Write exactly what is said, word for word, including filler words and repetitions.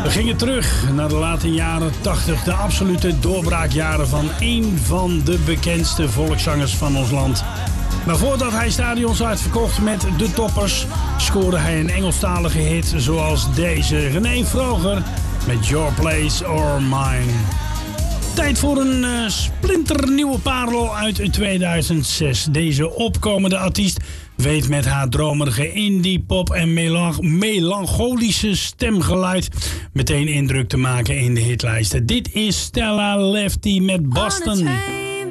We gingen terug naar de late jaren tachtig, de absolute doorbraakjaren van één van de bekendste volkszangers van ons land. Maar voordat hij stadions uitverkocht met de toppers, scoorde hij een Engelstalige hit zoals deze. René Vroger met Your Place or Mine. Tijd voor een uh, splinternieuwe parel uit tweeduizend zes. Deze opkomende artiest weet met haar dromerige indie, pop en melanch- melancholische stemgeluid meteen indruk te maken in de hitlijsten. Dit is Stella Lefty met Boston.